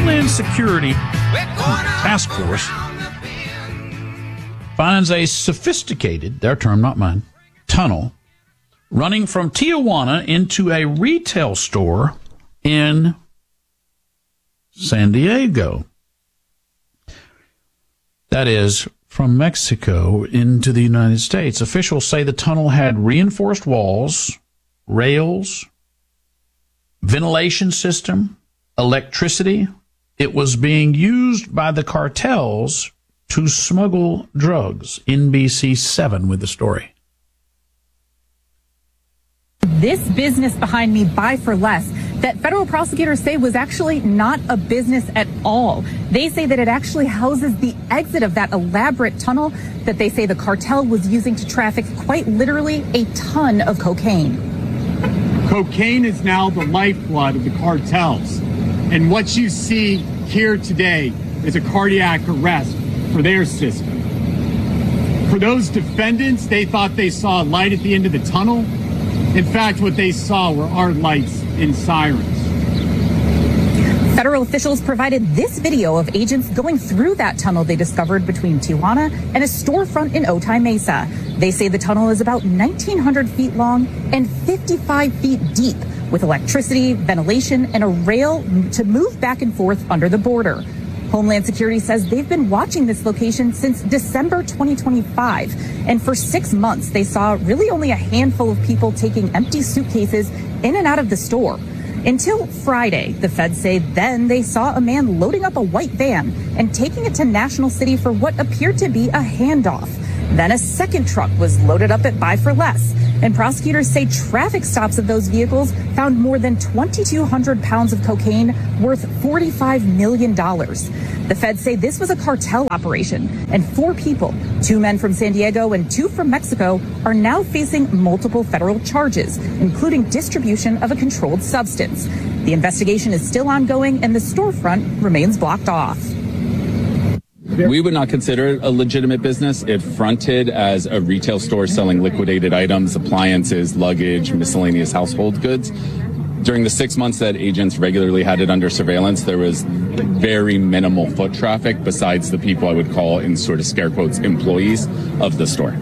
Homeland Security Task Force finds a sophisticated, their term, not mine, tunnel running from Tijuana into a retail store in San Diego. That is, from Mexico into the United States. Officials say the tunnel had reinforced walls, rails, ventilation system, electricity. It was being used by the cartels to smuggle drugs. NBC7 with the story. This business behind me, Buy for Less, that federal prosecutors say was actually not a business at all. They say that it actually houses the exit of that elaborate tunnel that they say the cartel was using to traffic quite literally a ton of cocaine. Cocaine is now the lifeblood of the cartels. And what you see here today is a cardiac arrest for their system. For those defendants, they thought they saw a light at the end of the tunnel. In fact, what they saw were our lights and sirens. Federal officials provided this video of agents going through that tunnel they discovered between Tijuana and a storefront in Otay Mesa. They say the tunnel is about 1,900 feet long and 55 feet deep, with electricity, ventilation, and a rail to move back and forth under the border. Homeland Security says they've been watching this location since December 2025. And for 6 months, they saw really only a handful of people taking empty suitcases in and out of the store. Until Friday, the feds say then they saw a man loading up a white van and taking it to National City for what appeared to be a handoff. Then a second truck was loaded up at Buy for Less. And prosecutors say traffic stops of those vehicles found more than 2,200 pounds of cocaine worth $45 million. The feds say this was a cartel operation, and 4 people, 2 men from San Diego and 2 from Mexico, are now facing multiple federal charges, including distribution of a controlled substance. The investigation is still ongoing, and the storefront remains blocked off. We would not consider it a legitimate business. It fronted as a retail store selling liquidated items, appliances, luggage, miscellaneous household goods. During the 6 months that agents regularly had it under surveillance, there was very minimal foot traffic besides the people I would call, in sort of scare quotes, employees of the store.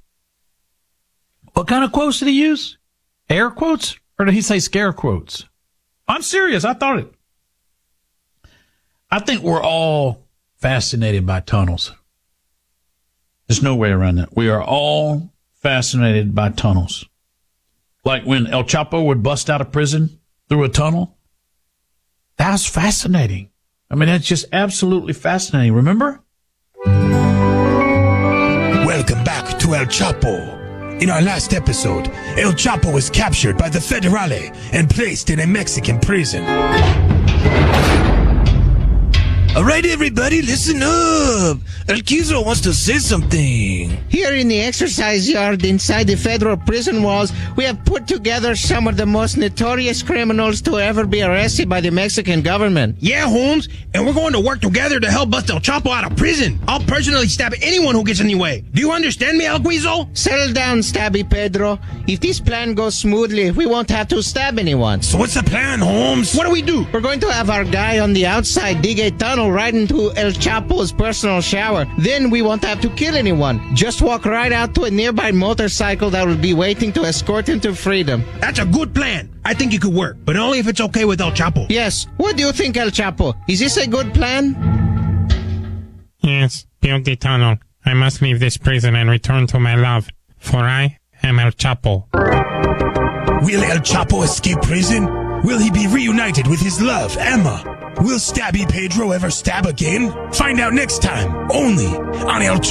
What kind of quotes did he use? Air quotes? Or did he say scare quotes? I'm serious. I think we're all fascinated by tunnels. There's no way around that. We are all fascinated by tunnels. Like when El Chapo would bust out of prison through a tunnel. That's fascinating. I mean, that's just absolutely fascinating. Remember? Welcome back to El Chapo. In our last episode, El Chapo was captured by the Federale and placed in a Mexican prison. All right, everybody, listen up. El Quizo wants to say something. Here in the exercise yard inside the federal prison walls, we have put together some of the most notorious criminals to ever be arrested by the Mexican government. Yeah, Holmes, and we're going to work together to help bust El Chapo out of prison. I'll personally stab anyone who gets in the way. Do you understand me, El Quizo? Settle down, Stabby Pedro. If this plan goes smoothly, we won't have to stab anyone. So what's the plan, Holmes? What do we do? We're going to have our guy on the outside dig a tunnel right into El Chapo's personal shower. Then we won't have to kill anyone. Just walk right out to a nearby motorcycle that will be waiting to escort him to freedom. That's a good plan. I think it could work, but only if it's okay with El Chapo. Yes. What do you think, El Chapo? Is this a good plan? Yes, build the tunnel. I must leave this prison and return to my love, for I am El Chapo. Will El Chapo escape prison? Will he be reunited with his love, Emma? Will Stabby Pedro ever stab again? Find out next time, only on El Chapo.